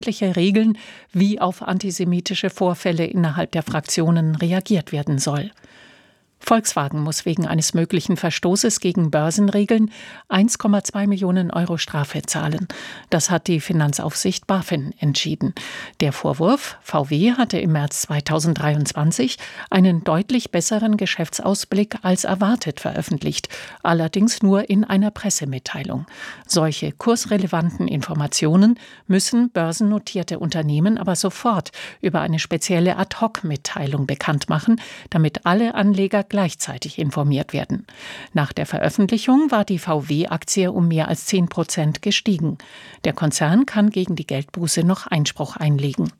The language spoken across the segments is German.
Regeln, wie auf antisemitische Vorfälle innerhalb der Fraktionen reagiert werden soll. Volkswagen muss wegen eines möglichen Verstoßes gegen Börsenregeln 1,2 Millionen Euro Strafe zahlen. Das hat die Finanzaufsicht BaFin entschieden. Der Vorwurf: VW hatte im März 2023 einen deutlich besseren Geschäftsausblick als erwartet veröffentlicht, allerdings nur in einer Pressemitteilung. Solche kursrelevanten Informationen müssen börsennotierte Unternehmen aber sofort über eine spezielle Ad-hoc-Mitteilung bekannt machen, damit alle Anleger gleichzeitig informiert werden. Nach der Veröffentlichung war die VW-Aktie um mehr als 10% gestiegen. Der Konzern kann gegen die Geldbuße noch Einspruch einlegen.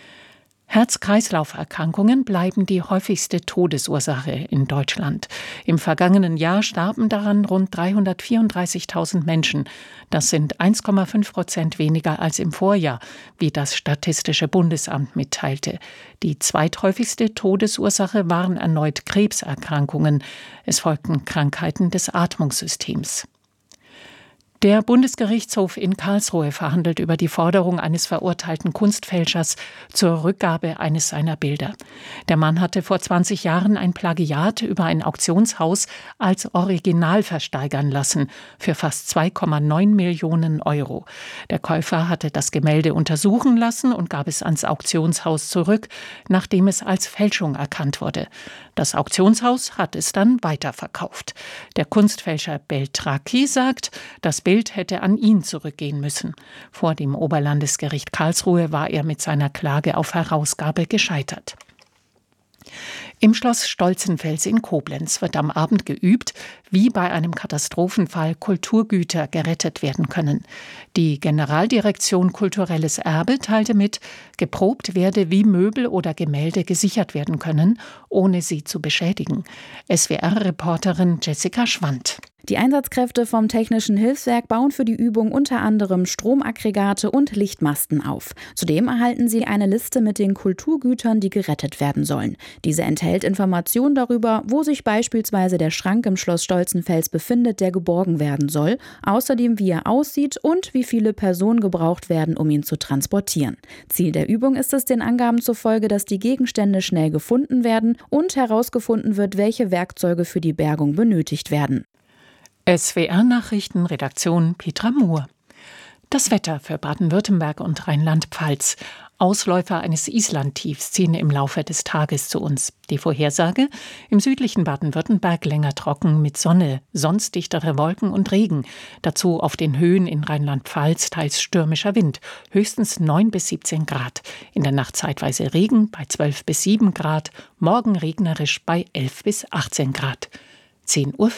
Herz-Kreislauf-Erkrankungen bleiben die häufigste Todesursache in Deutschland. Im vergangenen Jahr starben daran rund 334.000 Menschen. Das sind 1,5% weniger als im Vorjahr, wie das Statistische Bundesamt mitteilte. Die zweithäufigste Todesursache waren erneut Krebserkrankungen. Es folgten Krankheiten des Atmungssystems. Der Bundesgerichtshof in Karlsruhe verhandelt über die Forderung eines verurteilten Kunstfälschers zur Rückgabe eines seiner Bilder. Der Mann hatte vor 20 Jahren ein Plagiat über ein Auktionshaus als Original versteigern lassen für fast 2,9 Millionen Euro. Der Käufer hatte das Gemälde untersuchen lassen und gab es ans Auktionshaus zurück, nachdem es als Fälschung erkannt wurde. Das Auktionshaus hat es dann weiterverkauft. Der Kunstfälscher Beltraki sagt, das Bild hätte an ihn zurückgehen müssen. Vor dem Oberlandesgericht Karlsruhe war er mit seiner Klage auf Herausgabe gescheitert. Im Schloss Stolzenfels in Koblenz wird am Abend geübt, wie bei einem Katastrophenfall Kulturgüter gerettet werden können. Die Generaldirektion Kulturelles Erbe teilte mit, geprobt werde, wie Möbel oder Gemälde gesichert werden können, ohne sie zu beschädigen. SWR-Reporterin Jessica Schwandt. Die Einsatzkräfte vom Technischen Hilfswerk bauen für die Übung unter anderem Stromaggregate und Lichtmasten auf. Zudem erhalten sie eine Liste mit den Kulturgütern, die gerettet werden sollen. Diese enthält Informationen darüber, wo sich beispielsweise der Schrank im Schloss Stolzenfels befindet, der geborgen werden soll. Außerdem, wie er aussieht und wie viele Personen gebraucht werden, um ihn zu transportieren. Ziel der Übung ist es den Angaben zufolge, dass die Gegenstände schnell gefunden werden und herausgefunden wird, welche Werkzeuge für die Bergung benötigt werden. SWR-Nachrichten, Redaktion Petra Muhr. Das Wetter für Baden-Württemberg und Rheinland-Pfalz. Ausläufer eines Islandtiefs ziehen im Laufe des Tages zu uns. Die Vorhersage: im südlichen Baden-Württemberg länger trocken mit Sonne, sonst dichtere Wolken und Regen. Dazu auf den Höhen in Rheinland-Pfalz teils stürmischer Wind, höchstens 9 bis 17 Grad. In der Nacht zeitweise Regen bei 12 bis 7 Grad, morgen regnerisch bei 11 bis 18 Grad. 10:05 Uhr.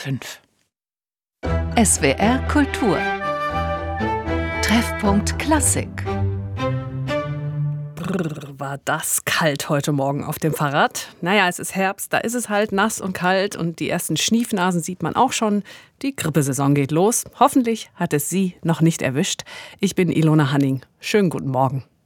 SWR Kultur. Treffpunkt Klassik. War das kalt heute Morgen auf dem Fahrrad? Naja, es ist Herbst, da ist es halt nass und kalt und die ersten Schniefnasen sieht man auch schon. Die Grippesaison geht los. Hoffentlich hat es Sie noch nicht erwischt. Ich bin Ilona Hanning. Schönen guten Morgen.